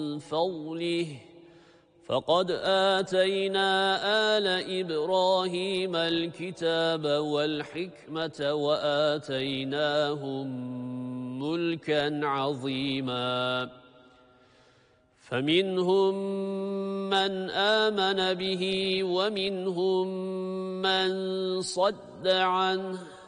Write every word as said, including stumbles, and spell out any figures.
فضله فقد آتينا آل إبراهيم الكتاب والحكمة وآتيناهم ملكا عظيما فمنهم من آمن به ومنهم من صد عنه